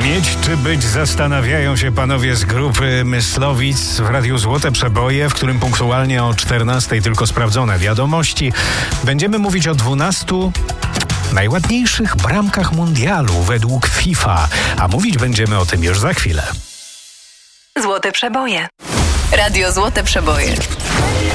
Mieć czy być, zastanawiają się panowie z grupy Myslowic w Radiu Złote Przeboje, w którym punktualnie o 14:00 tylko sprawdzone wiadomości. Będziemy mówić o 12 najładniejszych bramkach mundialu według FIFA, a mówić będziemy o tym już za chwilę. Złote Przeboje. Radio Złote Przeboje.